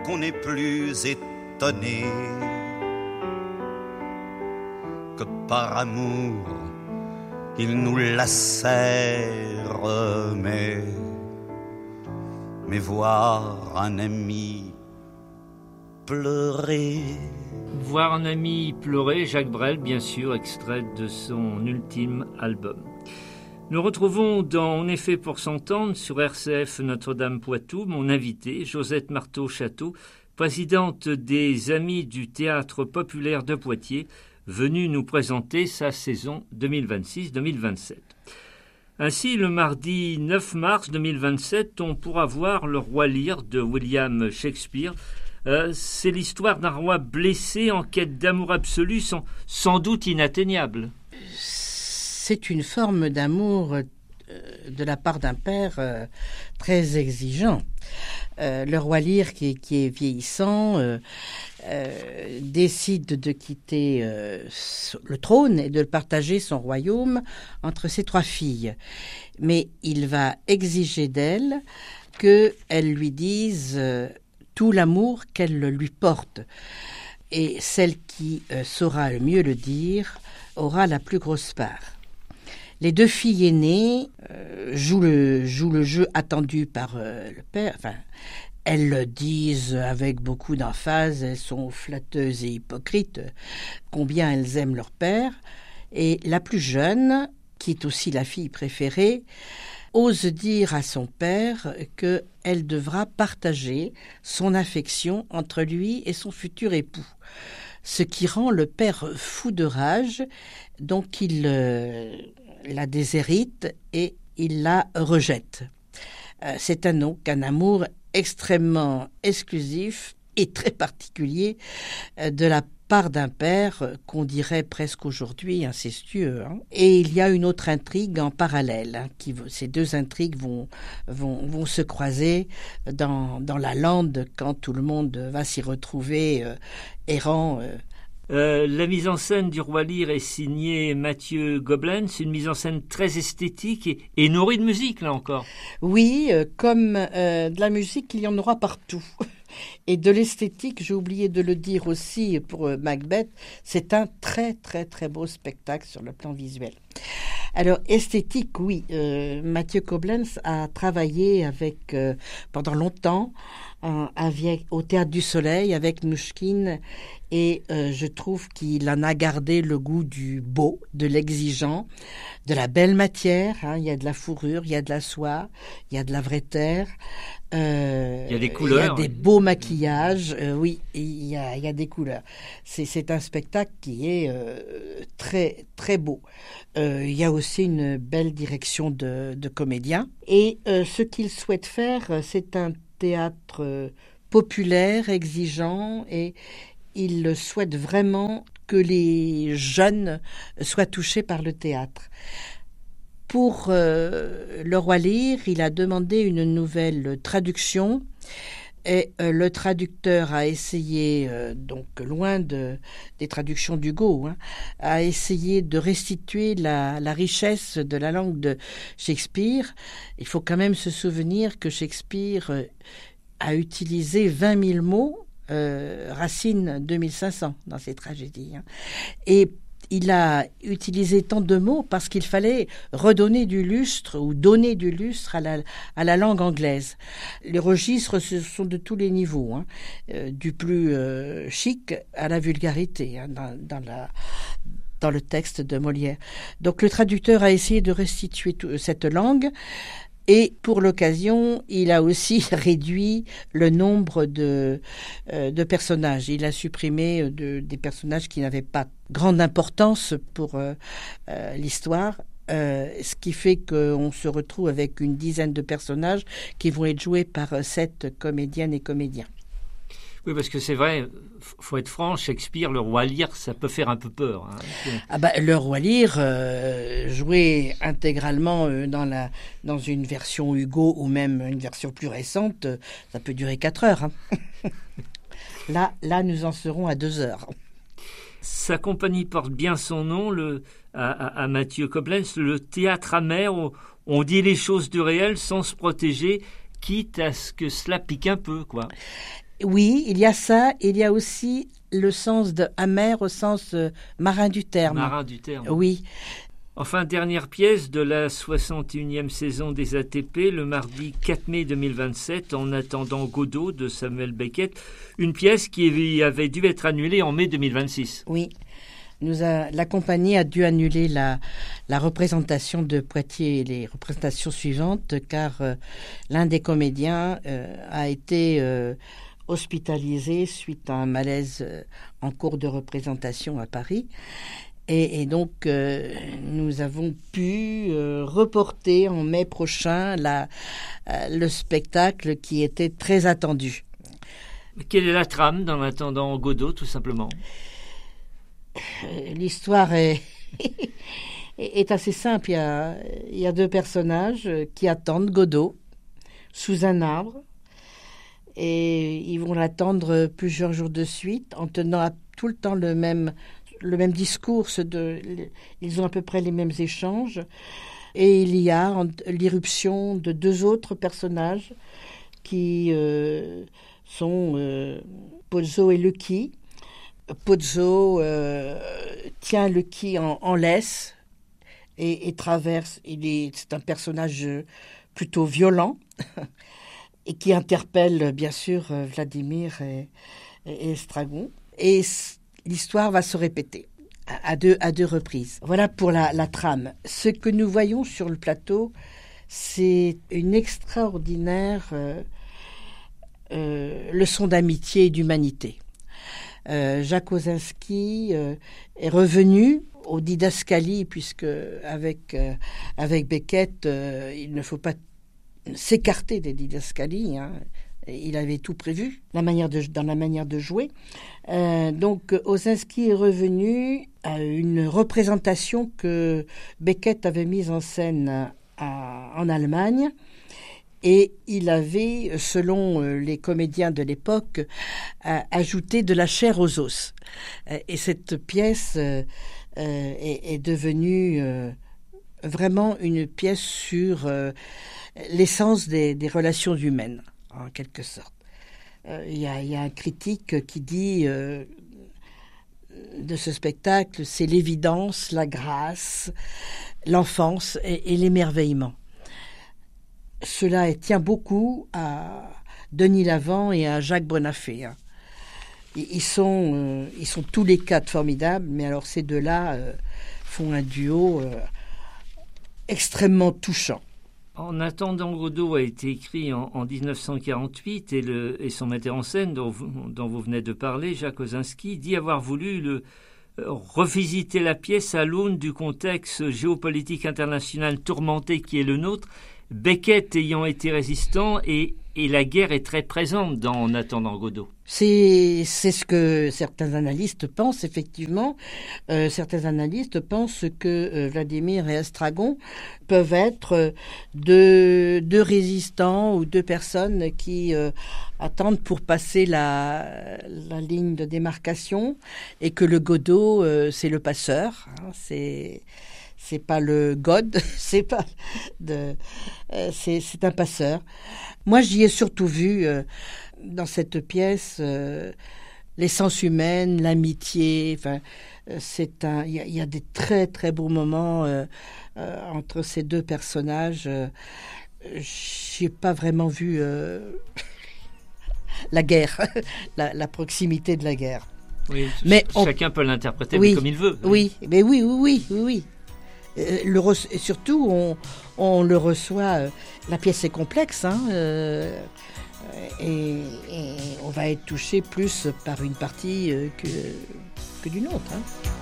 qu'on est plus étonné que par amour il nous lacère, mais voir un ami pleurer. Voir un ami pleurer, Jacques Brel, bien sûr, extrait de son ultime album. Nous retrouvons dans On est fait pour s'entendre sur RCF Notre-Dame-Poitou mon invité, Josette Marteau-Château, présidente des Amis du Théâtre Populaire de Poitiers, venue nous présenter sa saison 2026-2027. Ainsi, le mardi 9 mars 2027, on pourra voir Le Roi Lear de William Shakespeare. C'est l'histoire d'un roi blessé en quête d'amour absolu, sans doute inatteignable. C'est une forme d'amour de la part d'un père très exigeant. Le roi Lear, qui est vieillissant, décide de quitter le trône et de partager son royaume entre ses 3 filles. Mais il va exiger d'elle qu'elle lui dise tout l'amour qu'elle lui porte. Et celle qui saura le mieux le dire aura la plus grosse part. Les 2 filles aînées jouent le jeu attendu par le père. Enfin, elles le disent avec beaucoup d'emphase, elles sont flatteuses et hypocrites, combien elles aiment leur père. Et la plus jeune, qui est aussi la fille préférée, ose dire à son père qu'elle devra partager son affection entre lui et son futur époux. Ce qui rend le père fou de rage, donc il la déshérite et il la rejette. C'est un amour extrêmement exclusif et très particulier de la part d'un père qu'on dirait presque aujourd'hui incestueux. Et il y a une autre intrigue en parallèle. Ces 2 intrigues vont se croiser dans la lande quand tout le monde va s'y retrouver errant. La mise en scène du Roi Lear est signée Mathieu Gobelins, une mise en scène très esthétique et nourrie de musique, là encore. Oui, comme de la musique, il y en aura partout. Et de l'esthétique, j'ai oublié de le dire aussi pour Macbeth, c'est un très très très beau spectacle sur le plan visuel. Alors, esthétique, oui, Mathieu Gobelins a travaillé pendant longtemps au Théâtre du Soleil avec Mnouchkine et je trouve qu'il en a gardé le goût du beau, de l'exigeant, de la belle matière. Il y a de la fourrure, il y a de la soie, il y a de la vraie terre. Il y a des couleurs. Il y a des beaux maquillages. Oui, il y a des couleurs. C'est un spectacle qui est très très beau. Il y a aussi une belle direction de comédiens. Et ce qu'il souhaite faire, c'est un théâtre populaire, exigeant, et il souhaite vraiment que les jeunes soient touchés par le théâtre. Pour Le Roi Lear, il a demandé une nouvelle traduction et le traducteur a essayé, donc loin des traductions d'Hugo, a essayé de restituer la richesse de la langue de Shakespeare. Il faut quand même se souvenir que Shakespeare a utilisé 20 000 mots, Racine 2500 dans ses tragédies. Et il a utilisé tant de mots parce qu'il fallait redonner du lustre ou donner du lustre à la langue anglaise. Les registres ce sont de tous les niveaux, du plus chic à la vulgarité dans le texte de Molière. Donc le traducteur a essayé de restituer cette langue. Et pour l'occasion, il a aussi réduit le nombre de personnages. Il a supprimé des personnages qui n'avaient pas grande importance pour l'histoire. Ce qui fait qu'on se retrouve avec une dizaine de personnages qui vont être joués par 7 comédiennes et comédiens. Oui, parce que c'est vrai, faut être franc, Shakespeare, Le Roi Lear, ça peut faire un peu peur. Le Roi Lear, joué intégralement dans une version Hugo ou même une version plus récente, ça peut durer 4 heures. Là, nous en serons à 2 heures. Sa compagnie porte bien son nom, à Mathieu Gobelins, le théâtre amer, où on dit les choses du réel sans se protéger, quitte à ce que cela pique un peu, quoi. Oui, il y a ça. Il y a aussi le sens de amer au sens marin du terme. Marin du terme. Oui. Enfin, dernière pièce de la 61e saison des ATP, le mardi 4 mai 2027, En attendant Godot de Samuel Beckett, une pièce qui avait dû être annulée en mai 2026. Oui, la compagnie a dû annuler la représentation de Poitiers et les représentations suivantes, car l'un des comédiens a été hospitalisé suite à un malaise en cours de représentation à Paris. Et donc, nous avons pu reporter en mai prochain le spectacle qui était très attendu. Quelle est la trame d'En attendant Godot, tout simplement ? L'histoire est assez simple. Il y a deux personnages qui attendent Godot sous un arbre. Et ils vont l'attendre plusieurs jours de suite en tenant tout le temps le même discours, ils ont à peu près les mêmes échanges, et il y a l'irruption de deux autres personnages qui sont Pozzo et Lucky. Pozzo tient Lucky en laisse et traverse. C'est un personnage plutôt violent et qui interpelle bien sûr Vladimir et Estragon. Et l'histoire va se répéter à deux reprises. Voilà pour la trame. Ce que nous voyons sur le plateau, c'est une extraordinaire leçon d'amitié et d'humanité. Jacques Kosinski est revenu aux didascalies, puisque avec Beckett, il ne faut pas s'écarter des didascalies, hein. Il avait tout prévu, dans la manière de jouer. Donc, Kosinski est revenu à une représentation que Beckett avait mise en scène en Allemagne. Et il avait, selon les comédiens de l'époque, ajouté de la chair aux os. Et cette pièce est devenue vraiment une pièce sur l'essence des relations humaines, en quelque sorte. Il y a un critique qui dit de ce spectacle, c'est l'évidence, la grâce, l'enfance et l'émerveillement. Cela tient beaucoup à Denis Lavant et à Jacques Bonnafé. Ils sont tous les quatre formidables, mais alors ces deux-là font un duo extrêmement touchant. En attendant Godot a été écrit en 1948 et son metteur en scène dont vous venez de parler, Jacques Kosinski, dit avoir voulu revisiter la pièce à l'aune du contexte géopolitique international tourmenté qui est le nôtre, Beckett ayant été résistant et la guerre est très présente dans En attendant Godot. C'est ce que certains analystes pensent, effectivement. Certains analystes pensent que Vladimir et Estragon peuvent être deux résistants ou deux personnes qui attendent pour passer la ligne de démarcation, et que le Godot, c'est le passeur. Hein, c'est pas le God, c'est un passeur. Moi, j'y ai surtout vu dans cette pièce l'essence humaine, l'amitié. Enfin, il y a des très très beaux moments entre ces deux personnages. J'y ai pas vraiment vu la guerre, la proximité de la guerre. Oui, mais chacun peut l'interpréter comme il veut. Oui, mais oui. Et surtout, on le reçoit. La pièce est complexe, hein, et on va être touché plus par une partie que d'une autre. Hein.